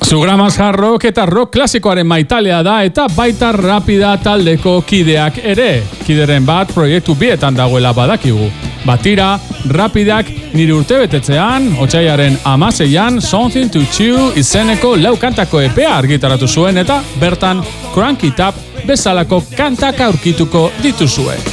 Zugramas hard rock eta rock klasikoaren maitalea da eta baita Rapida taldeko kideak ere. Kideren bat proiektu bietan dagoela badakigu. Batira, Rapidak nire urtebetetzean, otsailaren 16an, Something to Chew izeneko lau kantako epea argitaratu zuen eta bertan Crank It Up bezalako kantak aurkituko dituzue.